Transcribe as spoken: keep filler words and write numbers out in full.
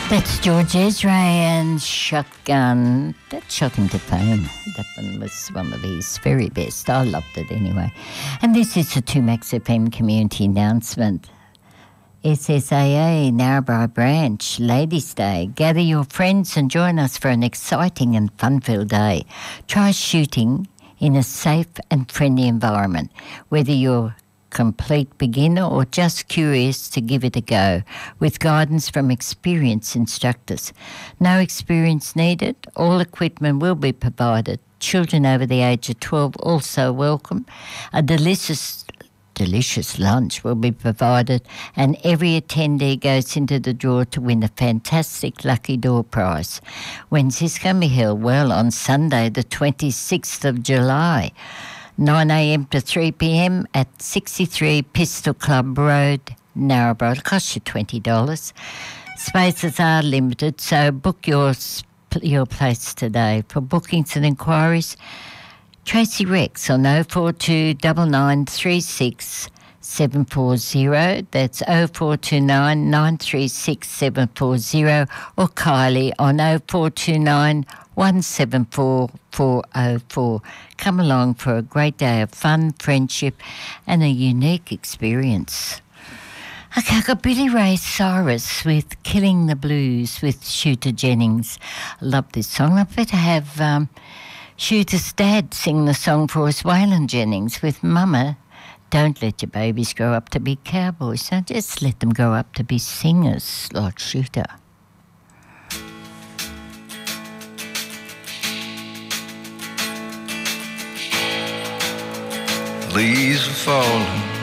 That's George Ezra and Shotgun. That shot him to fame. That one was one of his very best. I loved it anyway. And this is the two Max F M community announcement. S S A A Narrabri Branch Ladies' Day. Gather your friends and join us for an exciting and fun-filled day. Try shooting in a safe and friendly environment, whether you're complete beginner or just curious to give it a go, with guidance from experienced instructors. No experience needed. All equipment will be provided. Children over the age of twelve also welcome. A delicious delicious lunch will be provided, and every attendee goes into the draw to win a fantastic lucky door prize. When's this going to be held? Well, on Sunday the twenty-sixth of July. nine a.m. to three p.m. at sixty-three Pistol Club Road, Narrabri. It'll cost you twenty dollars. Spaces are limited, so book your your place today. For bookings and inquiries, Tracy Rex on oh four two nine nine three six seven four zero. That's oh four two nine nine three six seven four zero, or Kylie on oh four two nine one seven four four oh four. Come along for a great day of fun, friendship and a unique experience. Okay, I've got Billy Ray Cyrus with Killing the Blues with Shooter Jennings. I love this song. I better have um, Shooter's dad sing the song for us, Waylon Jennings, with Mama. Don't let your babies grow up to be cowboys. Don't just let them grow up to be singers like Shooter. Leaves are falling